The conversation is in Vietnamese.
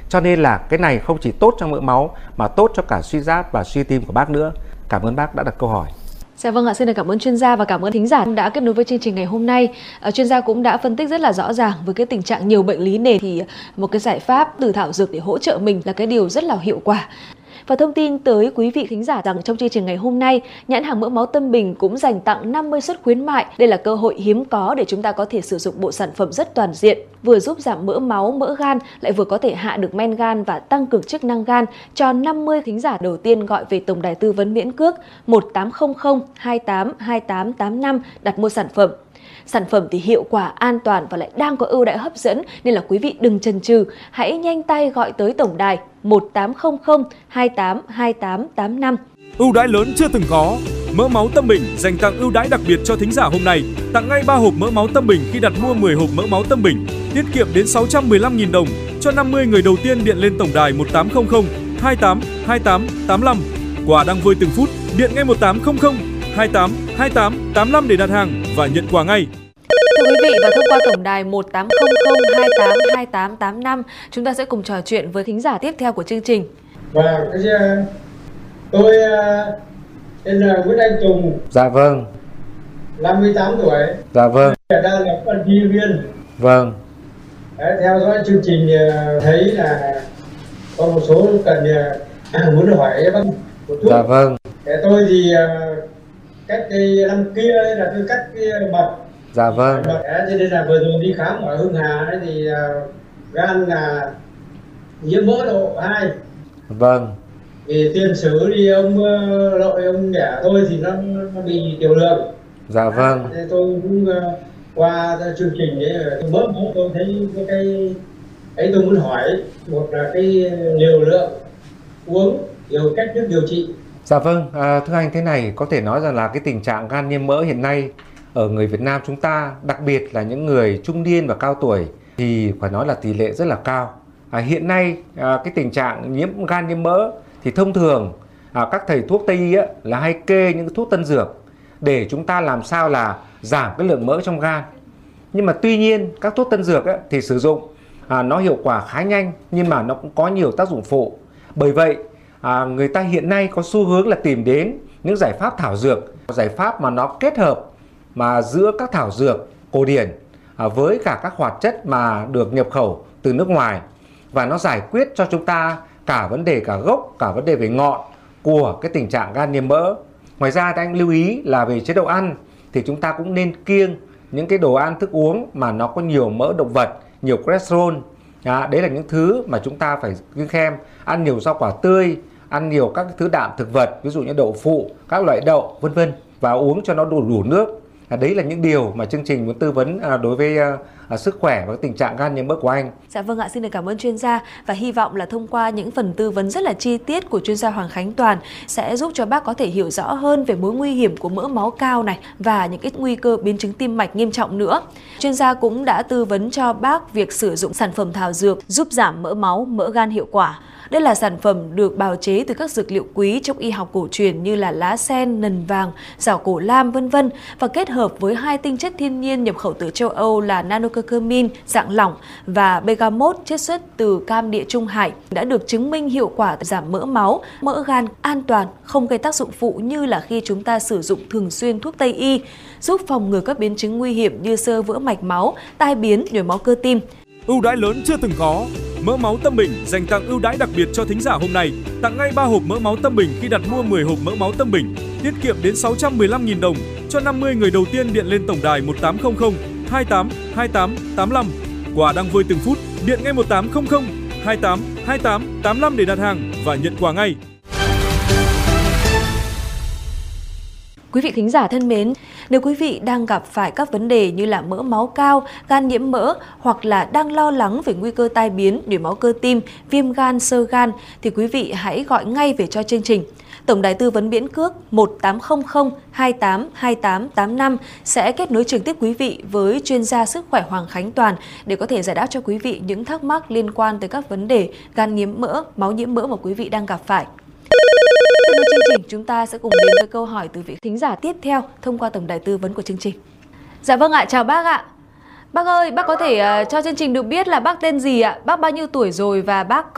Cho nên là cái này không chỉ tốt cho mỡ máu mà tốt cho cả suy giáp và suy tim của bác nữa. Cảm ơn bác đã đặt câu hỏi. Dạ vâng ạ, xin cảm ơn chuyên gia và cảm ơn thính giả đã kết nối với chương trình ngày hôm nay. Chuyên gia cũng đã phân tích rất là rõ ràng với cái tình trạng nhiều bệnh lý nền thì một cái giải pháp từ thảo dược để hỗ trợ mình là cái điều rất là hiệu quả. Và thông tin tới quý vị thính giả rằng trong chương trình ngày hôm nay, nhãn hàng mỡ máu Tâm Bình cũng dành tặng 50 suất khuyến mại. Đây là cơ hội hiếm có để chúng ta có thể sử dụng bộ sản phẩm rất toàn diện, vừa giúp giảm mỡ máu, mỡ gan, lại vừa có thể hạ được men gan và tăng cường chức năng gan cho 50 thính giả đầu tiên gọi về tổng đài tư vấn miễn cước 1800 28 2885 đặt mua sản phẩm. Sản phẩm thì hiệu quả, an toàn và lại đang có ưu đãi hấp dẫn nên là quý vị đừng chần chừ, hãy nhanh tay gọi tới tổng đài 1800 28 2885. Ưu đãi lớn chưa từng có. Mỡ máu Tâm Bình dành tặng ưu đãi đặc biệt cho thính giả hôm nay, tặng ngay 3 hộp mỡ máu Tâm Bình khi đặt mua 10 hộp mỡ máu Tâm Bình, tiết kiệm đến 615.000 đồng cho 50 người đầu tiên điện lên tổng đài 1800 28 28 85. Quà đang vơi từng phút, điện ngay 1800 28 28 85 để đặt hàng và nhận quà ngay. Thưa quý vị, và thông qua tổng đài 1800 28 28 85, chúng ta sẽ cùng trò chuyện với thính giả tiếp theo của chương trình. Và tôi tên là Nguyễn Anh Tùng. Dạ vâng. 58 tuổi. Dạ vâng. Đang là vận động viên. Vâng. Đấy, theo dõi chương trình thấy là có một số cần muốn hỏi bác một chút. Dạ vâng. Tôi thì cách đây năm kia là tôi cắt cái mật. Dạ vâng. Cho nên là vừa rồi đi khám ở Hưng Hà ấy thì gan là nhiễm mỡ độ 2. Vâng. Vì tiền sử đi ông nội ông đẻ tôi thì nó bị tiểu đường. Dạ vâng. Tôi cũng qua chương trình ấy mỡ tôi thấy cái ấy, tôi muốn hỏi một là cái liều lượng uống, nhiều cách thức điều trị. Dạ vâng, thưa anh, thế này có thể nói rằng là cái tình trạng gan nhiễm mỡ hiện nay ở người Việt Nam chúng ta, đặc biệt là những người trung niên và cao tuổi thì phải nói là tỷ lệ rất là cao. Hiện nay cái tình trạng gan nhiễm mỡ thì thông thường các thầy thuốc Tây y là hay kê những thuốc tân dược để chúng ta làm sao là giảm cái lượng mỡ trong gan. Nhưng mà tuy nhiên các thuốc tân dược thì sử dụng nó hiệu quả khá nhanh nhưng mà nó cũng có nhiều tác dụng phụ. Bởi vậy người ta hiện nay có xu hướng là tìm đến những giải pháp thảo dược, giải pháp mà nó kết hợp mà giữa các thảo dược cổ điển với cả các hoạt chất mà được nhập khẩu từ nước ngoài, và nó giải quyết cho chúng ta cả vấn đề cả gốc, cả vấn đề về ngọn của cái tình trạng gan nhiễm mỡ. Ngoài ra thì anh lưu ý là về chế độ ăn thì chúng ta cũng nên kiêng những cái đồ ăn thức uống mà nó có nhiều mỡ động vật, nhiều cholesterol. Đấy là những thứ mà chúng ta phải kiêng khem. Ăn nhiều rau quả tươi, ăn nhiều các thứ đạm thực vật, ví dụ như đậu phụ, các loại đậu vân vân, và uống cho nó đủ nước. Đấy là những điều mà chương trình muốn tư vấn đối với sức khỏe và tình trạng gan nhiễm mỡ của anh. Dạ vâng ạ, xin được cảm ơn chuyên gia và hy vọng là thông qua những phần tư vấn rất là chi tiết của chuyên gia Hoàng Khánh Toàn sẽ giúp cho bác có thể hiểu rõ hơn về mối nguy hiểm của mỡ máu cao này và những cái nguy cơ biến chứng tim mạch nghiêm trọng nữa. Chuyên gia cũng đã tư vấn cho bác việc sử dụng sản phẩm thảo dược giúp giảm mỡ máu, mỡ gan hiệu quả. Đây là sản phẩm được bào chế từ các dược liệu quý trong y học cổ truyền như là lá sen, nần vàng, giảo cổ lam vân vân, và kết hợp với 2 tinh chất thiên nhiên nhập khẩu từ châu Âu là nanocucumin dạng lỏng và bergamot chiết xuất từ cam địa Trung Hải, đã được chứng minh hiệu quả giảm mỡ máu, mỡ gan, an toàn, không gây tác dụng phụ như là khi chúng ta sử dụng thường xuyên thuốc Tây y, giúp phòng ngừa các biến chứng nguy hiểm như xơ vữa mạch máu, tai biến, nhồi máu cơ tim. Ưu đãi lớn chưa từng có. Mỡ máu Tâm Bình dành tặng ưu đãi đặc biệt cho thính giả hôm nay, tặng ngay 3 hộp mỡ máu Tâm Bình khi đặt mua 10 hộp mỡ máu Tâm Bình, tiết kiệm đến 615.000 đồng cho 50 người đầu tiên điện lên tổng đài 1800 28 28 85. Quà đang vơi từng phút, điện ngay 1800 28 28 85 để đặt hàng và nhận quà ngay. Quý vị thính giả thân mến, nếu quý vị đang gặp phải các vấn đề như là mỡ máu cao, gan nhiễm mỡ hoặc là đang lo lắng về nguy cơ tai biến, nhồi máu cơ tim, viêm gan, xơ gan thì quý vị hãy gọi ngay về cho chương trình. Tổng đài tư vấn miễn cước 1800 28 28 85 sẽ kết nối trực tiếp quý vị với chuyên gia sức khỏe Hoàng Khánh Toàn để có thể giải đáp cho quý vị những thắc mắc liên quan tới các vấn đề gan nhiễm mỡ, máu nhiễm mỡ mà quý vị đang gặp phải. Tiếp nối chương trình, chúng ta sẽ cùng đến với câu hỏi từ vị thính giả tiếp theo thông qua tổng đài tư vấn của chương trình. Dạ vâng ạ, chào bác ạ. Bác ơi, bác có thể cho chương trình được biết là bác tên gì ạ? Bác bao nhiêu tuổi rồi và bác có